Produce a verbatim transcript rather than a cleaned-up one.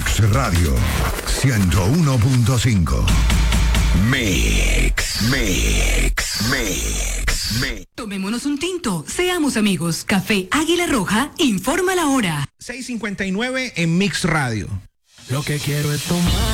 Mix Radio ciento uno punto cinco. Mix, Mix, Mix, Mix. Tomémonos un tinto, seamos amigos. Café Águila Roja informa la hora. seis cincuenta y nueve en Mix Radio. Lo que quiero es tomar